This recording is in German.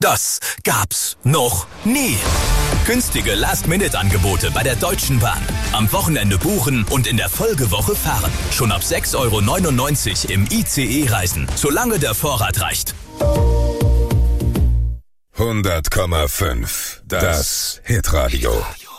Das gab's noch nie. Günstige Last-Minute-Angebote bei der Deutschen Bahn. Am Wochenende buchen und in der Folgewoche fahren. Schon ab 6,99 € im ICE reisen, solange der Vorrat reicht. 100,5. Das Hitradio.